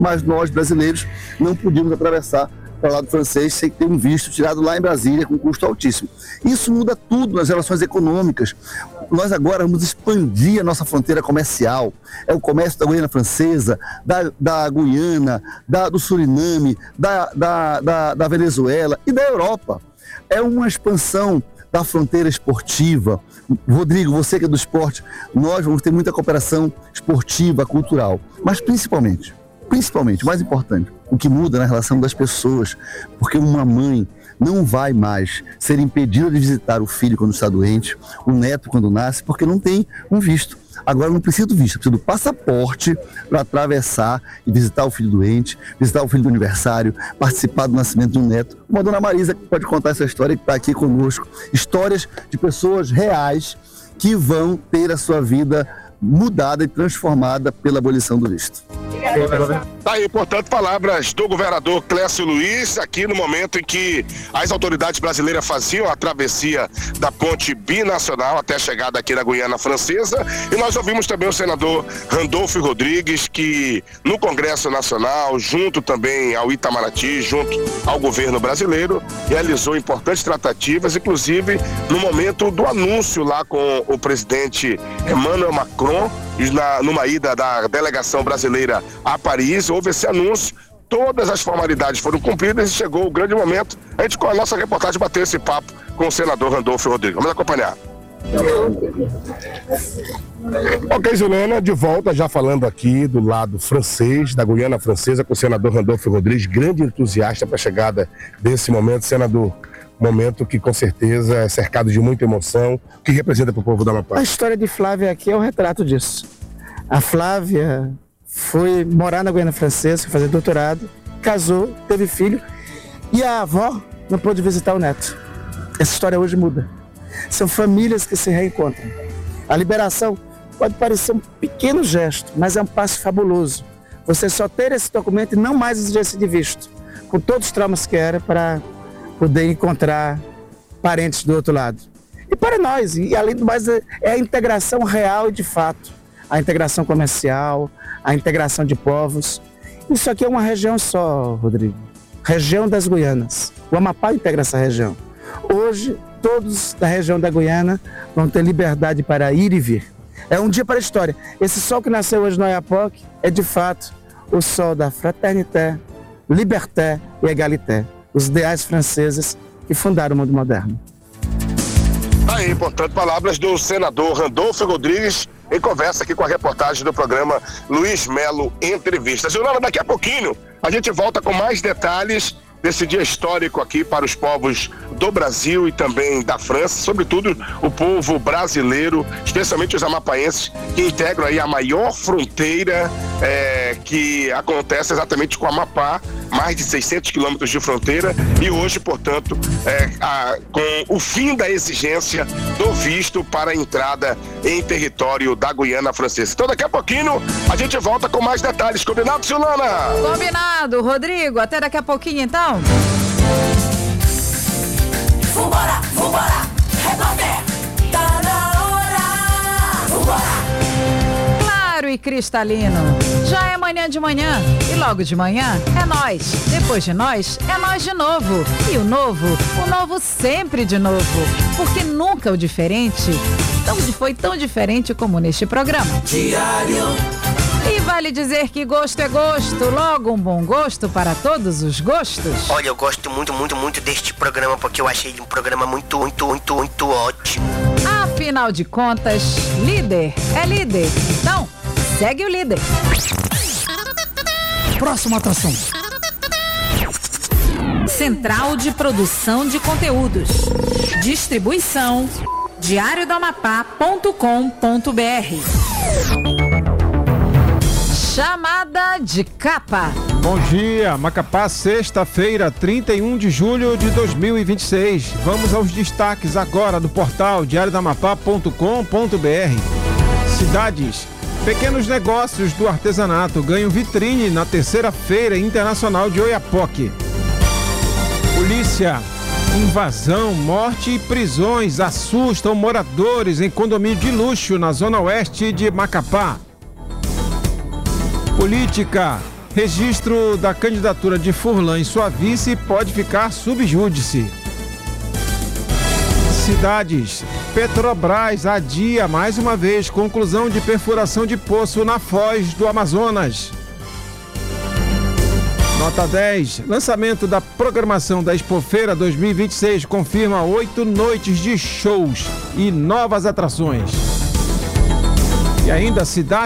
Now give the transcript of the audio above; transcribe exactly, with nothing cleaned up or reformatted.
mas nós brasileiros não podíamos atravessar para o lado francês sem ter um visto tirado lá em Brasília com custo altíssimo. Isso muda tudo nas relações econômicas. Nós agora vamos expandir a nossa fronteira comercial. É o comércio da Guiana Francesa, da, da Guiana, da, do Suriname, da, da, da, da Venezuela e da Europa. É uma expansão da fronteira esportiva. Rodrigo, você que é do esporte, nós vamos ter muita cooperação esportiva, cultural, mas principalmente, principalmente, o mais importante, o que muda na relação das pessoas, porque uma mãe não vai mais ser impedida de visitar o filho quando está doente, o neto quando nasce, porque não tem um visto. Agora não precisa do visto, precisa do passaporte para atravessar e visitar o filho doente, visitar o filho do aniversário, participar do nascimento de um neto. Como a dona Marisa que pode contar essa história que está aqui conosco. Histórias de pessoas reais que vão ter a sua vida mudada e transformada pela abolição do visto. Tá aí, portanto, palavras do governador Clécio Luiz, aqui no momento em que as autoridades brasileiras faziam a travessia da ponte binacional até a chegada aqui na Guiana Francesa. E nós ouvimos também o senador Randolfo Rodrigues, que no Congresso Nacional, junto também ao Itamaraty, junto ao governo brasileiro, realizou importantes tratativas, inclusive no momento do anúncio lá com o presidente Emmanuel Macron, na, numa ida da delegação brasileira a Paris, houve esse anúncio, todas as formalidades foram cumpridas e chegou o grande momento. A gente, com a nossa reportagem, bateu esse papo com o senador Randolfo Rodrigues. Vamos acompanhar. Ok, Zulana, de volta, já falando aqui do lado francês, da Guiana Francesa, com o senador Randolfo Rodrigues, grande entusiasta para a chegada desse momento. Senador, momento que com certeza é cercado de muita emoção, que representa para o povo da Amapá. A história de Flávia aqui é um retrato disso. A Flávia foi morar na Guiana Francesa, fazer doutorado, casou, teve filho, e a avó não pôde visitar o neto. Essa história hoje muda. São famílias que se reencontram. A liberação pode parecer um pequeno gesto, mas é um passo fabuloso. Você só ter esse documento e não mais exigência de visto, com todos os traumas que era para poder encontrar parentes do outro lado. E para nós, e além do mais, é a integração real e de fato, a integração comercial, a integração de povos. Isso aqui é uma região só, Rodrigo, região das Guianas. O Amapá integra essa região. Hoje, todos da região da Guiana vão ter liberdade para ir e vir. É um dia para a história. Esse sol que nasceu hoje no Oiapoque é, de fato, o sol da fraternité, liberté e égalité, os ideais franceses que fundaram o mundo moderno. Aí, portanto, palavras do senador Randolfo Rodrigues em conversa aqui com a reportagem do programa Luiz Melo Entrevistas. Julana, daqui a pouquinho a gente volta com mais detalhes desse dia histórico aqui para os povos do Brasil e também da França, sobretudo o povo brasileiro, especialmente os amapaenses, que integram aí a maior fronteira é, que acontece exatamente com o Amapá, mais de seiscentos quilômetros de fronteira, e hoje, portanto, é, a, com o fim da exigência do visto para a entrada em território da Guiana Francesa. Então, daqui a pouquinho, a gente volta com mais detalhes. Combinado, Silana? Combinado, Rodrigo. Até daqui a pouquinho, então. Vambora, vambora, repórter, tá na hora, vambora. Claro e cristalino, já é manhã de manhã, e logo de manhã é nós, depois de nós é nós de novo, e o novo, o novo sempre de novo, porque nunca o diferente tão, foi tão diferente como neste programa. Diário. E vale dizer que gosto é gosto, logo um bom gosto para todos os gostos. Olha, eu gosto muito, muito, muito deste programa, porque eu achei um programa muito, muito, muito, muito ótimo. Afinal de contas, líder é líder. Então, segue o líder. Próxima atração. Central de Produção de Conteúdos. Distribuição diário do amapá ponto com ponto br. Chamada de capa. Bom dia, Macapá, sexta-feira, trinta e um de julho de dois mil e vinte e seis. Vamos aos destaques agora do portal diário do amapá ponto com ponto br. Cidades. Pequenos negócios do artesanato ganham vitrine na terceira Feira Internacional de Oiapoque. Polícia. Invasão, morte e prisões assustam moradores em condomínio de luxo na zona oeste de Macapá. Política. Registro da candidatura de Furlan em sua vice pode ficar sub júdice. Cidades. Petrobras adia mais uma vez conclusão de perfuração de poço na Foz do Amazonas. Nota dez. Lançamento da programação da Expofeira dois mil e vinte e seis confirma oito noites de shows e novas atrações. E ainda cidade